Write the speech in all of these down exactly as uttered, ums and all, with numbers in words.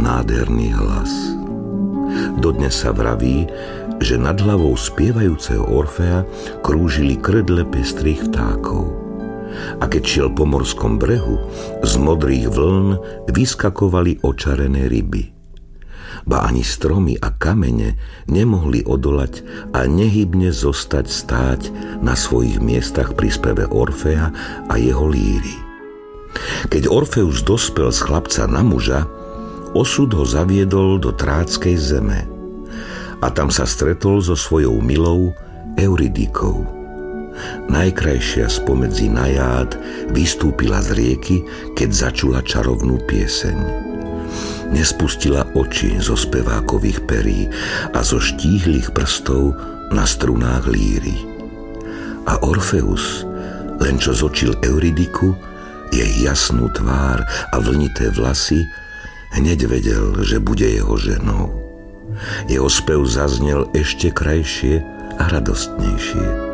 nádherný hlas. Dodnes sa vraví, že nad hlavou spievajúceho Orfea krúžili krdle pestrých vtákov. A keď šiel po morskom brehu, z modrých vln vyskakovali očarené ryby. Ba ani stromy a kamene nemohli odolať a nehybne zostať stáť na svojich miestach pri speve Orfea a jeho líry. Keď Orfeus dospel z chlapca na muža, osud ho zaviedol do tráckej zeme a tam sa stretol so svojou milou Euridikou. Najkrajšia spomedzi najád vystúpila z rieky, keď začula čarovnú pieseň. Nespustila oči zo spevákových perí a zo štíhlych prstov na strunách líry. A Orfeus, len čo zočil Euridiku, jej jasnú tvár a vlnité vlasy, hneď vedel, že bude jeho ženou. Jeho spev zaznel ešte krajšie a radostnejšie.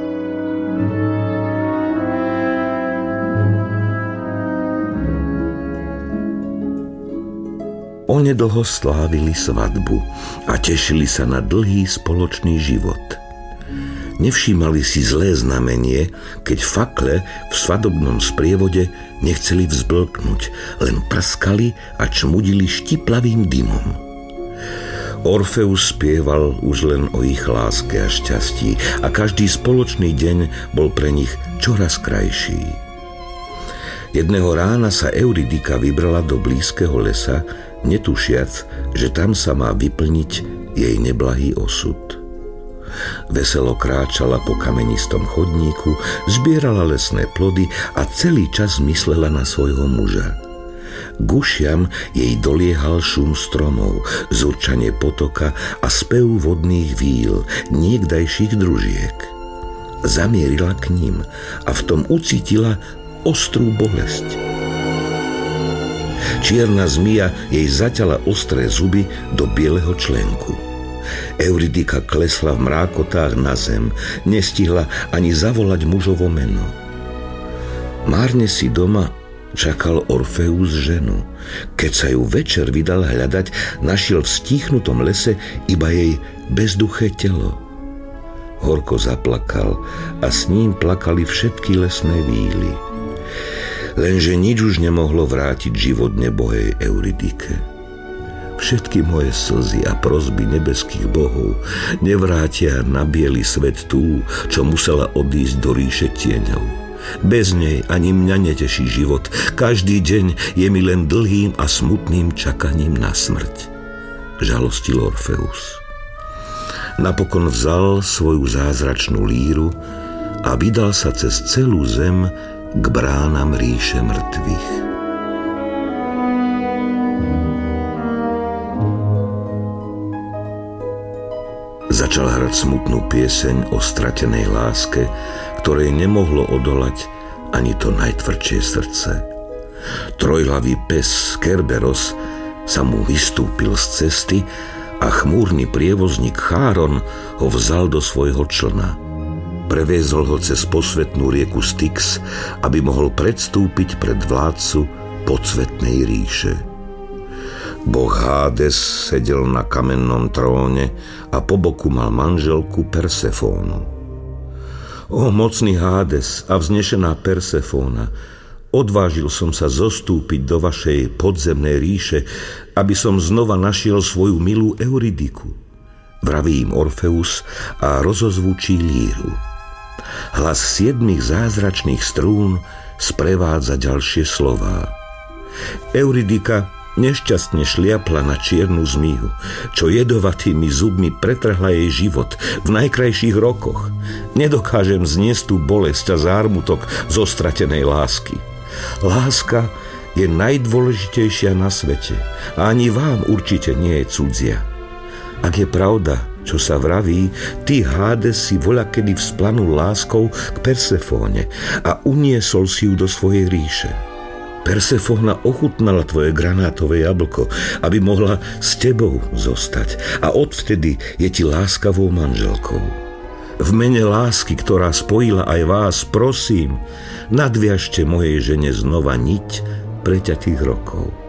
Onedlho slávili svadbu a tešili sa na dlhý spoločný život. Nevšímali si zlé znamenie, keď fakle v svadobnom sprievode nechceli vzblknúť, len prskali a čmudili štiplavým dymom. Orfeus spieval už len o ich láske a šťastí a každý spoločný deň bol pre nich čoraz krajší. Jedného rána sa Euridika vybrala do blízkeho lesa, netušiac, že tam sa má vyplniť jej neblahý osud. Veselo kráčala po kamenistom chodníku, zbierala lesné plody a celý čas myslela na svojho muža. K ušiam jej doliehal šum stromov, zurčanie potoka a spev vodných víl, niekdajších družiek. Zamierila k ním a v tom ucítila ostrú bolesť. Čierna zmija jej zaťala ostré zuby do bieleho členku. Euridika klesla v mrákotách na zem, nestihla ani zavolať mužovo meno. Márne si doma čakal Orfeus ženu. Keď sa ju večer vydal hľadať, našiel v stíchnutom lese iba jej bezduché telo. Horko zaplakal a s ním plakali všetky lesné víly. Lenže nič už nemohlo vrátiť život nebohej Euridike. Všetky moje slzy a prosby nebeských bohov nevrátia na biely svet tú, čo musela odísť do ríše tieňov. Bez nej ani mňa neteší život. Každý deň je mi len dlhým a smutným čakaním na smrť. Žalostil Orfeus. Napokon vzal svoju zázračnú líru a vydal sa cez celú zem k bránam ríše mŕtvych. Začal hrať smutnú pieseň o stratenej láske, ktorej nemohlo odolať ani to najtvrdšie srdce. Trojhlavý pes Kerberos sa mu vystúpil z cesty a chmúrny prievozník Cháron ho vzal do svojho člna. Previezol ho cez posvetnú rieku Styx, aby mohol predstúpiť pred vládcu podsvetnej ríše. Boh Hádes sedel na kamennom tróne a po boku mal manželku Persefónu. O mocný Hádes a vznešená Persefóna, odvážil som sa zostúpiť do vašej podzemnej ríše, aby som znova našiel svoju milú Euridiku. Vraví im Orfeus a rozozvučí líru. Hlas siedmich zázračných strún sprevádza ďalšie slová. Euridika nešťastne šliapla na čiernu zmiju, čo jedovatými zubmi pretrhla jej život v najkrajších rokoch. Nedokážem zniesť tú bolesť a zármutok zo stratenej lásky. Láska je najdôležitejšia na svete a ani vám určite nie je cudzia. Ak je pravda, čo sa vraví, ty, Hádes, si voľakedy vzplanul láskou k Persefóne a uniesol si ju do svojej ríše. Persefóna ochutnala tvoje granátové jablko, aby mohla s tebou zostať a odvtedy je ti láskavou manželkou. V mene lásky, ktorá spojila aj vás, prosím, nadviažte mojej žene znova niť preťatých rokov.